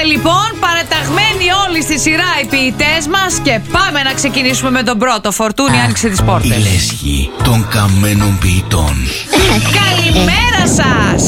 Είμαστε λοιπόν παραταγμένοι όλοι στη σειρά οι ποιητές μας και πάμε να ξεκινήσουμε με τον πρώτο. Φορτούνη, άνοιξε τις πόρτες. Η λέσχη των καμένων ποιητών. Καλημέρα σας.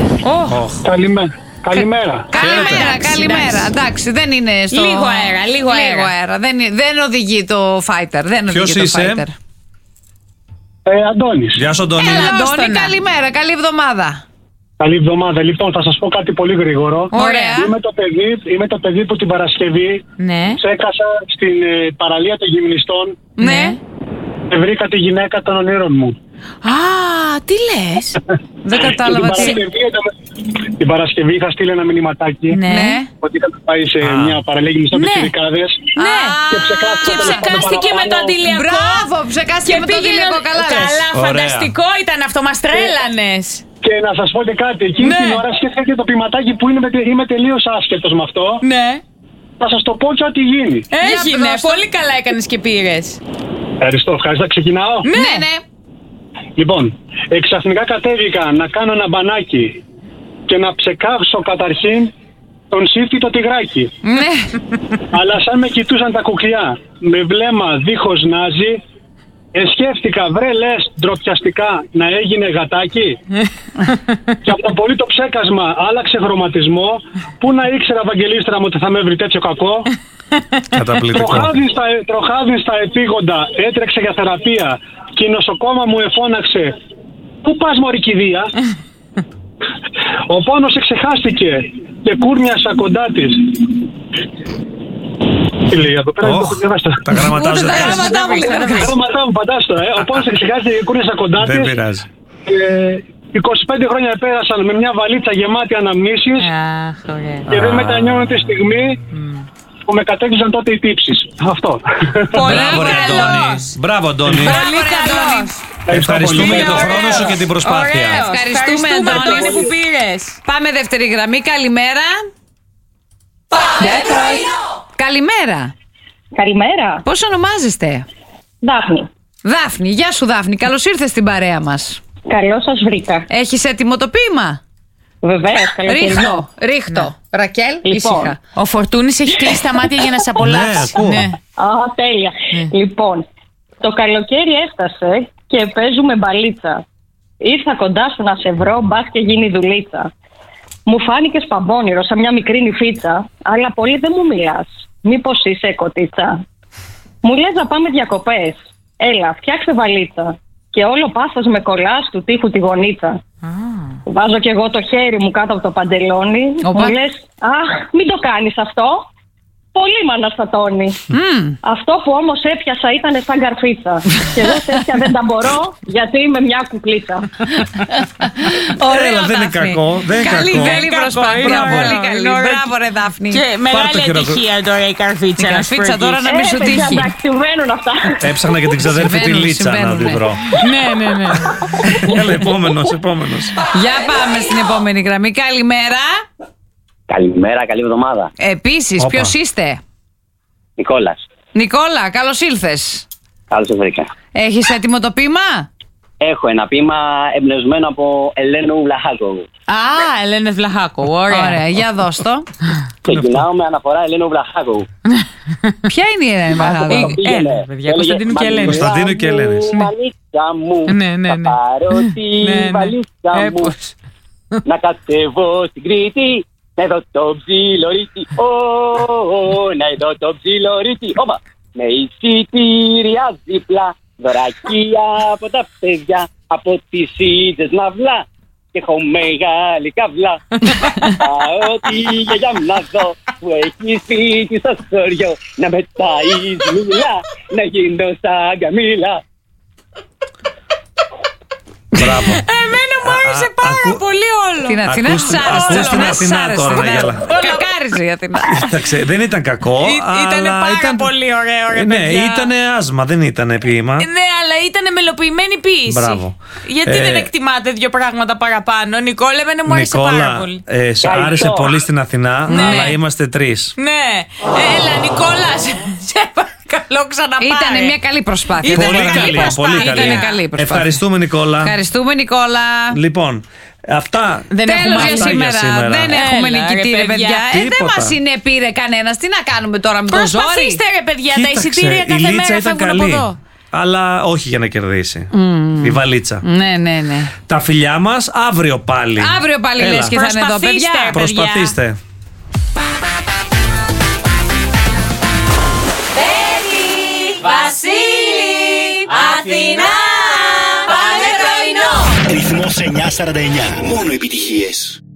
Καλημέρα. Εντάξει, δεν είναι στο... Λίγο αέρα. Δεν οδηγεί το fighter. Ποιος είσαι? Αντώνης. Γεια σου, Αντώνη. Αντώνη, καλημέρα, καλή εβδομάδα. Καλή εβδομάδα. Λοιπόν, θα σας πω κάτι πολύ γρήγορο. Ωραία. Είμαι το παιδί που την Παρασκευή ξέχασα στην παραλία των γυμνιστών. Ναι. Και βρήκα τη γυναίκα των ονείρων μου. Α, τι λες? Δεν κατάλαβα τι. Την Παρασκευή είχα στείλει ένα μηνυματάκι. Ναι. Ότι είχα πάει σε μια παραλία γυμνιστών με πιτσιρικάδες. Ναι. Και ψεκάστηκε με το αντιλιακό. Μπράβο, ψεκάστηκε με το αντιλιακό. Καλά, φανταστικό ήταν αυτό, μας τρέλανες. Και να σας πω και κάτι, εκείνη την ώρα σκέφτηκα και το ποιηματάκι που είμαι τελείως άσχετος με αυτό. Ναι. Θα σας το πω και ό,τι γίνει. Έγινε, πολύ καλά έκανες και πήρες. Ευχαριστώ. Ξεκινάω. Ναι. Λοιπόν, ξαφνικά κατέβηκα να κάνω ένα μπανάκι και να ψεκάσω καταρχήν τον σύφτιτο τυγράκι. Ναι. Αλλά σαν με κοιτούσαν τα κουκλιά με βλέμμα δίχως νάζι, σκέφτηκα, βρε λες ντροπιαστικά να έγινε γατάκι. Και από το πολύ το ψέκασμα άλλαξε χρωματισμό. Πού να ήξερα, Βαγγελίστρα μου, ότι θα με βρει τέτοιο κακό. Τροχάδι στα επίγοντα, έτρεξε για θεραπεία και η νοσοκόμα μου εφώναξε, πού πας μωρή κηδεία? Ο πόνος εξεχάστηκε και κούρμιασα κοντά της. Τι λέει εδώ πέρα? Τα γραμματά μου. Τα γραμματά μου, φαντάστο. Ο πόνος εξεχάστηκε και κούρμιασα κοντά της. Δεν πειράζει. 25 χρόνια πέρασαν με μια βαλίτσα γεμάτη αναμνήσεις. Και δεν μετανιώνω τη στιγμή που με κατέκλυσαν τότε οι τύψεις. Αυτό. Μπράβο, Αντώνη. Πολύ καλό. Ευχαριστούμε για τον χρόνο σου και την προσπάθεια. Ευχαριστούμε, Αντώνη, που πήρες. Πάμε δεύτερη γραμμή. Καλημέρα. Καλημέρα. Καλημέρα. Πώς ονομάζεστε? Δάφνη. Δάφνη, γεια σου Δάφνη. Καλώς ήρθες στην παρέα μας. Καλώς σας βρήκα. Έχεις έτοιμο το ποίημα? Βεβαίως, καλοκαιρινό. Ρίχτω. Ρακέλ, Λοιπόν. ήσυχα. Ο Φορτούνης έχει κλείσει τα μάτια για να σε απολαύσει. Ναι. Α, τέλεια. Λοιπόν, το καλοκαίρι έφτασε και παίζουμε μπαλίτσα. Ήρθα κοντά σου να σε βρω, μπας και γίνει δουλίτσα. Μου φάνηκες παμπώνυρο σαν μια μικρή νυφίτσα, αλλά πολύ δεν μου μιλάς. Μήπως είσαι κοτίτσα? Μου λες να πάμε διακοπές. Έλα, φτιάξε βαλίτσα. Και όλο πάθος με κολλάς του τοίχου τη γωνίτσα. Βάζω κι εγώ το χέρι μου κάτω από το παντελόνι. Μου λες, αχ, μην το κάνεις αυτό. Πολύ μ' αναστατώνει. Αυτό που όμως έπιασα ήταν σαν καρφίτσα. Και εγώ τέτοια δεν τα μπορώ, γιατί είμαι μια κουκλίτσα. Ωραία, δεν είναι κακό. Καλή προσπάθεια. Πολύ καλή. Μπράβο, ρε Δάφνη. Και μεγάλη ευτυχία τώρα η καρφίτσα. Η καρφίτσα τώρα να μην σου τύχει. Εντάξει, βαίνουν αυτά. Έψαχνα και την ξαδέρφη τη Λίτσα να την βρω. Ναι. Έλα, επόμενος. Για πάμε στην επόμενη γραμμή. Καλημέρα. Καλημέρα, καλή εβδομάδα. Επίσης, ποιος είστε? Νικόλας. Νικόλα, καλώς ήλθες. Καλώς σας βρήκα. Έχεις έτοιμο το ποίημα? Έχω ένα ποίημα εμπνευσμένο από Ελένου Βλαχάκοβου. Α, Ελένη Βλαχάκοβου, ωραία. Για δώσ' το. Ξεκινάω με αναφορά Ελένου Βλαχάκοβου. Ποια είναι η Ελένη Βλαχάκοβου? Παιδιά, Κωνσταντίνου και Ελένη. Κωνσταντίνου και Ελένη. Μαλίκα μου, Ναι. θα πάρω τη βαλίτσα μου, να κατεβώ στην Κρήτη. Να δω το ψιλορίτι, να δω το ψιλορίτι, όπα. Με εισιτήρια διπλά, δωρακία από τα παιδιά, από τις Σίτζες Ναυλά. Και έχω μεγάλη καβλά. Πάω τη γιαγιά μου να δω, που έχει σπίτι στο χωριό. Να με ταΐζει μιλά, να γίνω σαν Καμίλα. Μπράβο. Εμένα μου άρεσε πάρα πολύ όλο. Την Αθηνά της άρεσε. Ακούς την Αθηνά τώρα, Αγγέλα. Κακάριζε η Αθηνά. Κοίταξε, δεν ήταν κακό. Ήταν πάρα πολύ ωραίο, ρε Ναι, παιδιά. ήταν άσμα, δεν ήταν ποίημα. Ναι, αλλά ήταν μελοποιημένη ποίηση. Μπράβο. Γιατί δεν εκτιμάτε δύο πράγματα παραπάνω? Νικόλα, εμένα μου άρεσε πάρα πολύ. Σου άρεσε πολύ στην Αθηνά, αλλά είμαστε τρεις. Ναι, έλα Νικόλα, σε παρακαλώ ξαναπάρε. Ήταν μια καλή προσπάθεια. Πολύ καλή. Ήταν καλή προσπάθεια. Ευχαριστούμε, Νικόλα. Ευχαριστούμε, Νικόλα. Λοιπόν, Αυτά. Τέλος για σήμερα. Δεν έχουμε νικητή, ρε παιδιά. Δεν μας συνεπήρε κανένας. Τι να κάνουμε τώρα με το ζόρι. Προσπαθήστε, ρε παιδιά, τα εισιτήρια κάθε μέρα φεύγουν από εδώ. Αλλά όχι για να κερδίσει. Η βαλίτσα. Ναι. Τα φιλιά μας αύριο πάλι. Αύριο πάλι λες και θα είναι εδώ, παιδιά. Προσπαθήστε. Βασίλη, Αθηνά, πάμε πρωινό. Ρυθμός 949. Μόνο επιτυχίες.